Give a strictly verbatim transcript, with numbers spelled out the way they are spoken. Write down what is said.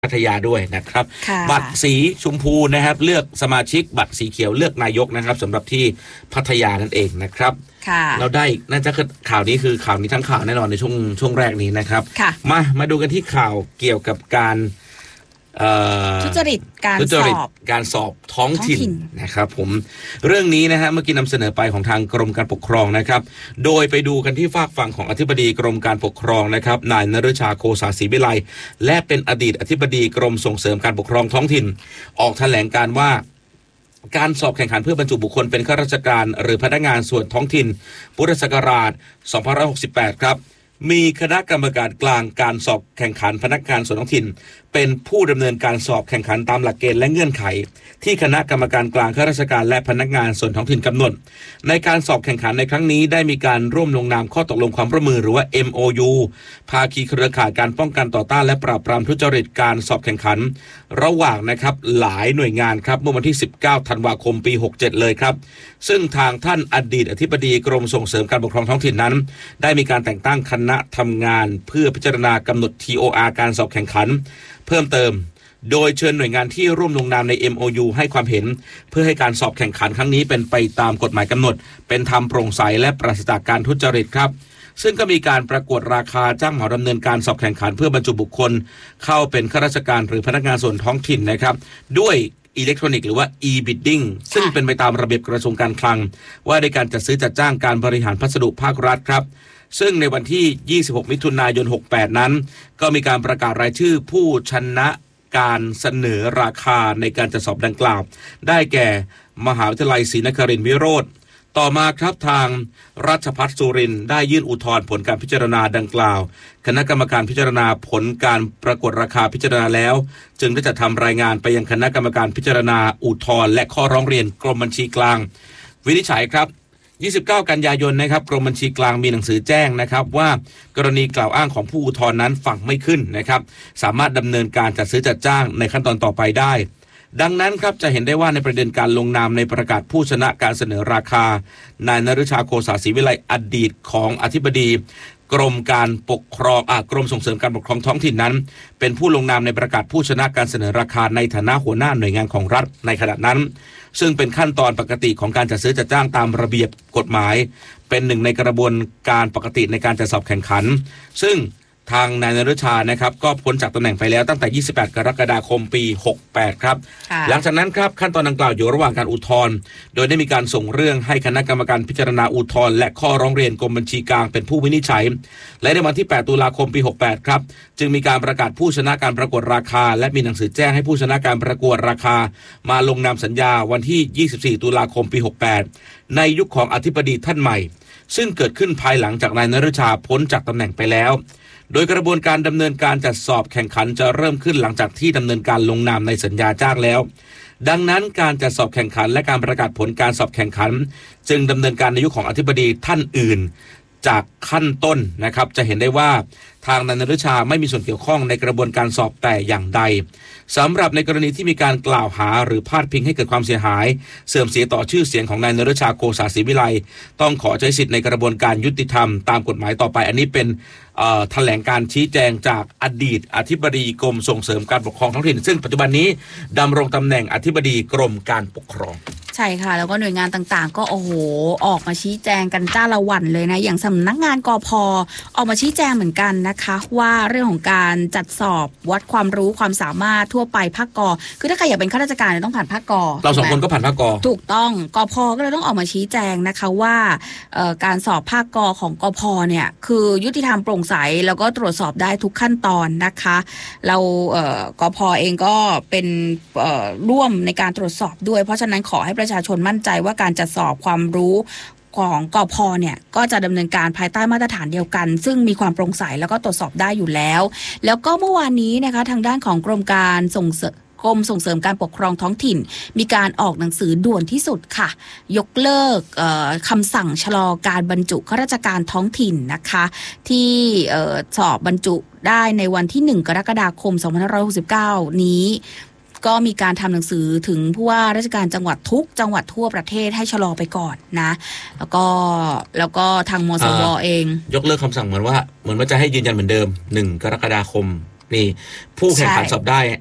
พัทยาด้วยนะครับบัตรสีชมพูนะครับเลือกสมาชิกบัตรสีเขียวเลือกนายกนะครับสำหรับที่พัทยานั่นเองนะครับเราได้น่าจะข่าวนี้คือข่าวนี้ทั้งข่าวแน่นอนในช่วงช่วงแรกนี้นะครับมามาดูกันที่ข่าวเกี่ยวกับการทุจริตการสอบการสอบท้องถิ่นนะครับผมเรื่องนี้นะฮะเมื่อกี้นำเสนอไปของทางกรมการปกครองนะครับโดยไปดูกันที่ฝากฝั่งของอธิบดีกรมการปกครองนะครับนายนฤชาโคสาศรีวิไลและเป็นอดีตอธิบดีกรมส่งเสริมการปกครองท้องถิ่นออกแถลงการว่าการสอบแข่งขันเพื่อบรรจุบุคคลเป็นข้าราชการหรือพนักงานส่วนท้องถิ่นพุทธศักราชสองพันห้าร้อยหกสิบแปดครับมีคณะกรรมการกลางการสอบแข่งขันพนักงานส่วนท้องถิ่นเป็นผู้ดำเนินการสอบแข่งขันตามหลักเกณฑ์และเงื่อนไขที่คณะกรรมการกลางข้าราชการและพนักงานส่วนท้องถิ่นกำหนดในการสอบแข่งขันในครั้งนี้ได้มีการร่วมลงนามข้อตกลงความร่วมมือหรือว่า เอ็ม โอ ยู ภาคีเครือข่ายการป้องกันต่อต้านและปราบปรามทุจริตการสอบแข่งขันระหว่างนะครับหลายหน่วยงานครับเมื่อวันที่สิบเก้าธันวาคมปีหกสิบเจ็ดเลยครับซึ่งทางท่านอดีตอธิบดีกรมส่งเสริมการปกครองท้องถิ่นนั้นได้มีการแต่งตั้งคณะทำงานเพื่อพิจารณากำหนด ที โอ อาร์ การสอบแข่งขันเพิ่มเติมโดยเชิญหน่วยงานที่ร่วมลงนามใน เอ็ม โอ ยู ให้ความเห็นเพื่อให้การสอบแข่งขันครั้งนี้เป็นไปตามกฎหมายกำหนดเป็นธรรมโปร่งใสและปราศจากการทุจริตครับซึ่งก็มีการประกวดราคาจ้างเหมาดำเนินการสอบแข่งขันเพื่อบรรจุบุคคลเข้าเป็นข้าราชการหรือพนักงานส่วนท้องถิ่นนะครับด้วยอิเล็กทรอนิกส์หรือว่า e-bidding ซึ่งเป็นไปตามระเบียบกระทรวงการคลังว่าในการจัดซื้อจัดจ้างการบริหารพัสดุภาครัฐครับซึ่งในวันที่ยี่สิบหกมิถุนายนหกสิบแปดนั้นก็มีการประกาศรายชื่อผู้ชนะการเสนอราคาในการจัดสอบดังกล่าวได้แก่มหาวิทยาลัยศรีนครินทรวิโรธต่อมาครับทางราชภัฏสุรินทร์ได้ยื่นอุทธรณ์ผลการพิจารณาดังกล่าวคณะกรรมการพิจารณาผลการประกวดราคาพิจารณาแล้วจึงได้จัดทำรายงานไปยังคณะกรรมการพิจารณาอุทธรณ์และข้อร้องเรียนกรมบัญชีกลางวินิจฉัยครับยี่สิบเก้ากันยายนนะครับกรมบัญชีกลางมีหนังสือแจ้งนะครับว่ากรณีกล่าวอ้างของผู้อุทธรณ์นั้นฟังไม่ขึ้นนะครับสามารถดำเนินการจัดซื้อจัดจ้างในขั้นตอนต่อไปได้ดังนั้นครับจะเห็นได้ว่าในประเด็นการลงนามในประกาศผู้ชนะการเสนอราคานายนฤชาโคสาศรีวิไลอดีตของอธิบดีกรมการปกครองอ่ากรมส่งเสริมการปกครองท้องถิ่นนั้นเป็นผู้ลงนามในประกาศผู้ชนะการเสนอราคาในฐานะหัวหน้าหน่วยงานของรัฐในขณะนั้นซึ่งเป็นขั้นตอนปกติของการจัดซื้อจัดจ้างตามระเบียบกฎหมายเป็นหนึ่งในกระบวนการปกติในการจัดสอบแข่งขันซึ่งทางนายนฤชานะครับก็พ้นจากตำแหน่งไปแล้วตั้งแต่ยี่สิบแปดกรกฎาคมปีหกสิบแปดครับหลังจากนั้นครับขั้นตอนดังกล่าวอยู่ระหว่างการอุทธรณ์โดยได้มีการส่งเรื่องให้คณะกรรมการพิจารณาอุทธรณ์และข้อร้องเรียนกรมบัญชีกลางเป็นผู้วินิจฉัยและในวันที่แปดตุลาคมปีหกสิบแปดครับจึงมีการประกาศผู้ชนะการประกวดราคาและมีหนังสือแจ้งให้ผู้ชนะการประกวดราคามาลงนามสัญญาวันที่ยี่สิบสี่ตุลาคมปีหกสิบแปดในยุคของอธิบดีท่านใหม่ซึ่งเกิดขึ้นภายหลังจากนายนฤชาพ้นจากตำแหน่งไปแล้วโดยกระบวนการดำเนินการจัดสอบแข่งขันจะเริ่มขึ้นหลังจากที่ดำเนินการลงนามในสัญญาจ้างแล้วดังนั้นการจัดสอบแข่งขันและการประกาศผลการสอบแข่งขันจึงดำเนินการในยุค ของอธิบดีท่านอื่นจากขั้นต้นนะครับจะเห็นได้ว่าทางนายนฤชาไม่มีส่วนเกี่ยวข้องในกระบวนการสอบแต่อย่างใดสำหรับในกรณีที่มีการกล่าวหาหรือพาดพิงให้เกิดความเสียหายเสื่อมเสียต่อชื่อเสียงของนายนฤชาโคสาศรีวิไลต้องขอใช้สิทธิ์ในกระบวนการยุติธรรมตามกฎหมายต่อไปอันนี้เป็นแถลงการชี้แจงจากอดีตอธิบดีกรมส่งเสริมการปกครองท้องถิ่นซึ่งปัจจุบันนี้ดำรงตำแหน่งอธิบดีกรมการปกครองใช่ค่ะแล้วก็หน่วยงานต่างๆก็โอ้โหออกมาชี้แจงกันจ้าละวันเลยนะอย่างสำนักงานกพ.ออกมาชี้แจงเหมือนกันนะคะว่าเรื่องของการจัดสอบวัดความรู้ความสามารถทั่วไปภาคก.คือถ้าใครอยากเป็นข้าราชการต้องผ่านภาคก. เราสองคนก็ผ่านภาคก. ถูกต้องกพ.ก็เลยต้องออกมาชี้แจงนะคะว่าการสอบภาคก.ของกพ.เนี่ยคือยุติธรรมโปร่งใสแล้วก็ตรวจสอบได้ทุกขั้นตอนนะคะเรากพ.เองก็เป็นร่วมในการตรวจสอบด้วยเพราะฉะนั้นขอให้ประชาชนมั่นใจว่าการจัดสอบความรู้ของกพ.เนี่ยก็จะดำเนินการภายใต้มาตรฐานเดียวกันซึ่งมีความโปร่งใสแล้วก็ตรวจสอบได้อยู่แล้วแล้วก็เมื่อวานนี้นะคะทางด้านของกรมการส่งเสริมกรมส่งเสริมการปกครองท้องถิ่นมีการออกหนังสือด่วนที่สุดค่ะยกเลิกคำสั่งชะลอการบรรจุข้าราชการท้องถิ่นนะคะที่สอบบรรจุได้ในวันที่หนึ่งกรกฎาคมสองพันห้าร้อยหกสิบเก้านี้ก็มีการทำหนังสือถึงผู้ว่าราชการจังหวัดทุกจังหวัดทั่วประเทศให้ชะลอไปก่อนนะแล้วก็แล้วก็ทางมสวเองยกเลิกคำสั่งเหมือนว่าเหมือนว่าจะให้ยืนยันเหมือนเดิมหนึ่งกรกฎาคมนี่ผู้แข่งขันใช่สอบได้